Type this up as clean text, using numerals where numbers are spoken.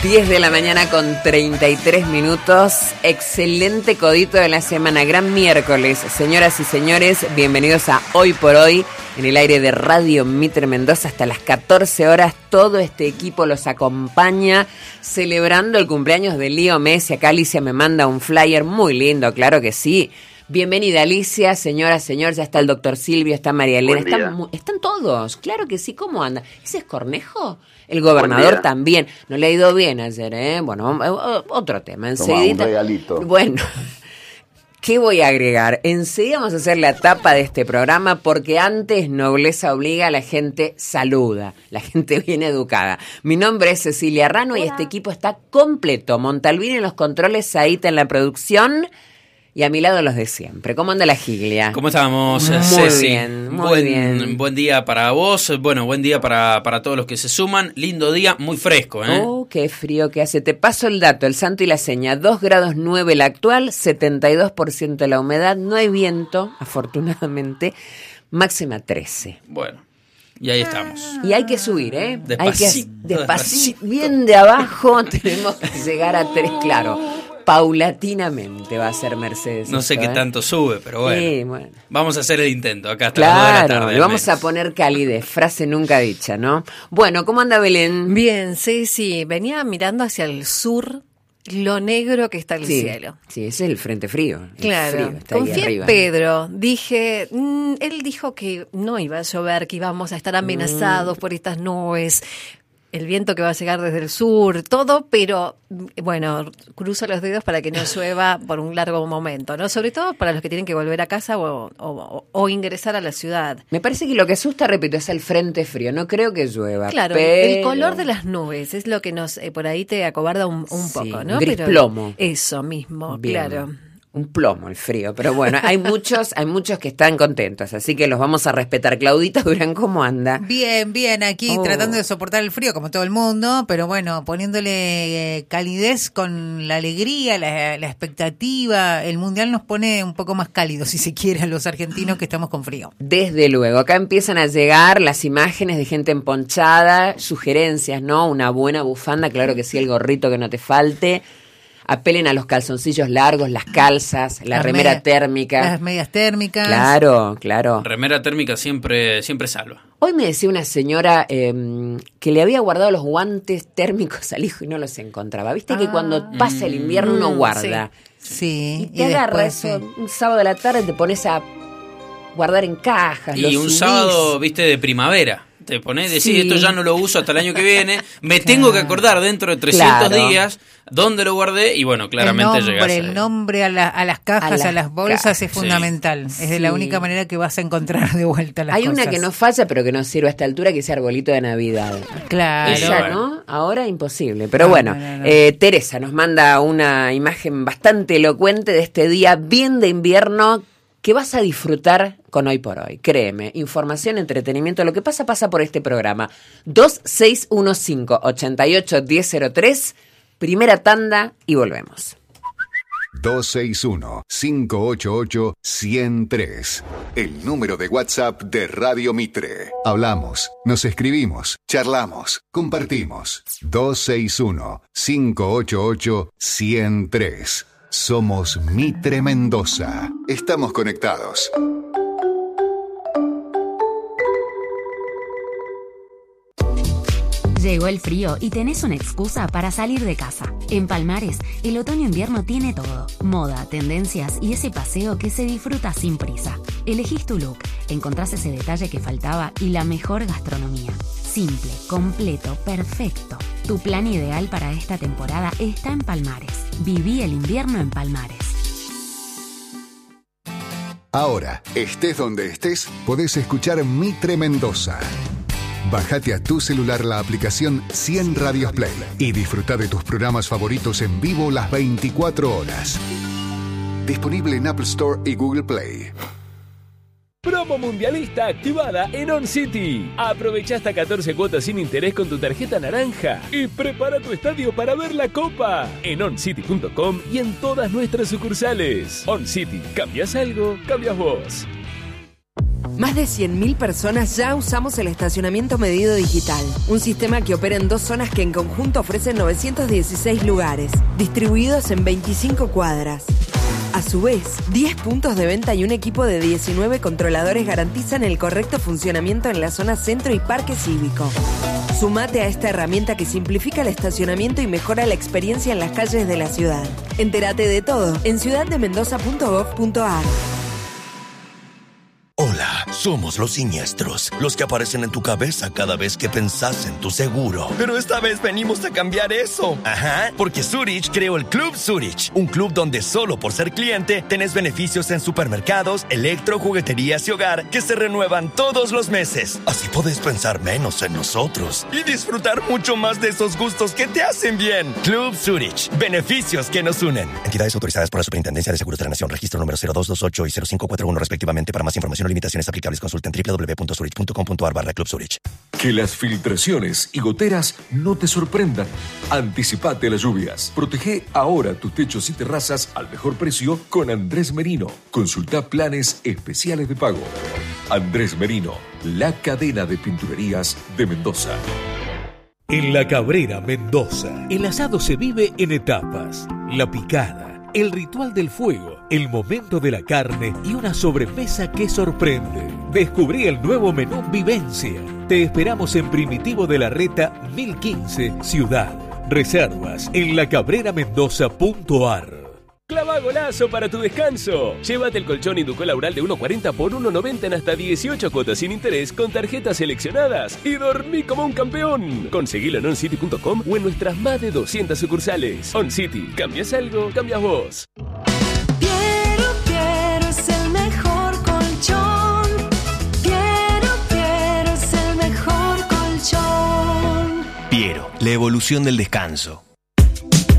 10 de la mañana con 33 minutos. Excelente codito de la semana. Gran miércoles. Señoras y señores, bienvenidos a Hoy por Hoy en el aire de Radio Mitre Mendoza hasta las 14 horas. Todo este equipo los acompaña celebrando el cumpleaños de Leo Messi. Acá Alicia me manda un flyer muy lindo, claro que sí. Bienvenida Alicia, señora, señor, ya está el doctor Silvio, está María Elena, están todos, claro que sí, ¿cómo anda? ¿Ese es Cornejo? El gobernador también, no le ha ido bien ayer, Bueno, otro tema, enseguida. Un regalito. Bueno, ¿qué voy a agregar? Enseguida vamos a hacer la tapa de este programa porque antes Nobleza Obliga, la gente saluda, la gente bien educada. Mi nombre es Cecilia Rano. Hola. Y este equipo está completo, Montalvini en los controles, Saíta en la producción. Y a mi lado los de siempre. ¿Cómo anda la Giglia? ¿Cómo estamos, Muy Ceci? bien, muy bien. Buen día para vos, bueno, buen día para todos los que se suman. Lindo día, muy fresco, ¿eh? Oh, qué frío que hace. Te paso el dato, el santo y la seña. 2 grados 9 la actual, 72% la humedad, no hay viento, afortunadamente. Máxima 13. Bueno, y ahí estamos. Y hay que subir, Despacito, despacito, bien de abajo, tenemos que llegar a 3, claro. Paulatinamente va a ser Mercedes. No sé qué tanto sube, pero bueno. Sí, bueno. Vamos a hacer el intento acá hasta las 2 de la tarde. Le vamos a poner calidez, frase nunca dicha, ¿no? Bueno, ¿cómo anda Belén? Bien, sí. Venía mirando hacia el sur lo negro que está el cielo. Sí, ese es el frente frío. Claro, frío está confié arriba, en Pedro. Dije, él dijo que no iba a llover, que íbamos a estar amenazados por estas nubes. El viento que va a llegar desde el sur, todo, pero bueno, cruzo los dedos para que no llueva por un largo momento, ¿no? Sobre todo para los que tienen que volver a casa o ingresar a la ciudad. Me parece que lo que asusta, repito, es el frente frío. No creo que llueva. Claro, pero el color de las nubes es lo que nos por ahí te acobarda un poco, ¿no? Gris plomo. Eso mismo, bien. Claro. Un plomo el frío, pero bueno, hay muchos que están contentos, así que los vamos a respetar. Claudita Durán, ¿cómo anda? Bien, aquí tratando de soportar el frío como todo el mundo, pero bueno, poniéndole calidez con la alegría, la expectativa. El Mundial nos pone un poco más cálidos, si se quiere, a los argentinos que estamos con frío. Desde luego, acá empiezan a llegar las imágenes de gente emponchada, sugerencias, ¿no? Una buena bufanda, claro que sí, el gorrito que no te falte. Apelen a los calzoncillos largos, las calzas, la remera térmica. Las medias térmicas. Claro. Remera térmica siempre salva. Hoy me decía una señora que le había guardado los guantes térmicos al hijo y no los encontraba. ¿Viste que cuando pasa el invierno uno guarda? Sí. Y te agarra eso un sábado de la tarde, te pones a guardar en cajas. Y un sábado, viste, de primavera. Te pones y decís, esto ya no lo uso hasta el año que viene, me tengo que acordar dentro de 300 días dónde lo guardé y bueno, claramente llegás. El nombre a las cajas, a las bolsas es fundamental. Es de la única manera que vas a encontrar de vuelta las cosas. Hay una que no falla, pero que no sirve a esta altura, que es arbolito de Navidad. Claro. Ella, ¿no? Ahora imposible. Pero bueno, Teresa nos manda una imagen bastante elocuente de este día bien de invierno que vas a disfrutar con Hoy por Hoy. Créeme, información, entretenimiento, lo que pasa por este programa. 2615-88-1003, primera tanda y volvemos. 261-588-103. El número de WhatsApp de Radio Mitre. Hablamos, nos escribimos, charlamos, compartimos. 261-588-103. Somos Mitre Mendoza. Estamos conectados. Llegó el frío y tenés una excusa para salir de casa. En Palmares, el otoño-invierno tiene todo. Moda, tendencias y ese paseo que se disfruta sin prisa. Elegís tu look, encontrás ese detalle que faltaba y la mejor gastronomía. Simple, completo, perfecto. Tu plan ideal para esta temporada está en Palmares. Viví el invierno en Palmares. Ahora, estés donde estés, podés escuchar Mitre Mendoza. Bájate a tu celular la aplicación 100 Radios Play y disfruta de tus programas favoritos en vivo las 24 horas. Disponible en Apple Store y Google Play. Promo mundialista activada en On City. Aprovecha hasta 14 cuotas sin interés con tu tarjeta naranja y prepara tu estadio para ver la Copa en oncity.com y en todas nuestras sucursales. On City, ¿cambias algo? Cambias vos. Más de 100.000 personas ya usamos el estacionamiento medido digital, un sistema que opera en 2 zonas que en conjunto ofrecen 916 lugares, distribuidos en 25 cuadras. A su vez, 10 puntos de venta y un equipo de 19 controladores garantizan el correcto funcionamiento en la zona centro y parque cívico. Sumate a esta herramienta que simplifica el estacionamiento y mejora la experiencia en las calles de la ciudad. Entérate de todo en ciudaddemendoza.gov.ar. Hola, somos los siniestros, los que aparecen en tu cabeza cada vez que pensás en tu seguro. Pero esta vez venimos a cambiar eso. Ajá, porque Zurich creó el Club Zurich, un club donde solo por ser cliente tenés beneficios en supermercados, electro, jugueterías y hogar que se renuevan todos los meses. Así podés pensar menos en nosotros y disfrutar mucho más de esos gustos que te hacen bien. Club Zurich, beneficios que nos unen. Entidades autorizadas por la Superintendencia de Seguros de la Nación, registro número 0228 y 0541 respectivamente. Para más información o limitaciones aplicables, consulten www.zurich.com.ar/Club Zurich. Que las filtraciones y goteras no te sorprendan. Anticipate a las lluvias. Protege ahora tus techos y terrazas al mejor precio con Andrés Merino. Consulta planes especiales de pago. Andrés Merino, la cadena de pinturerías de Mendoza. En La Cabrera, Mendoza, el asado se vive en etapas. La picada, el ritual del fuego, el momento de la carne y una sobremesa que sorprende. Descubrí el nuevo menú Vivencia. Te esperamos en Primitivo de la Reta 1015, Ciudad. Reservas en lacabreramendoza.ar. Clava golazo para tu descanso. Llévate el colchón Inducó Laural de 1.40 por 1.90 en hasta 18 cuotas sin interés con tarjetas seleccionadas y dormí como un campeón. Conseguilo en oncity.com o en nuestras más de 200 sucursales. OnCity, cambias algo, cambias vos. Piero es el mejor colchón. Piero es el mejor colchón. Piero, la evolución del descanso.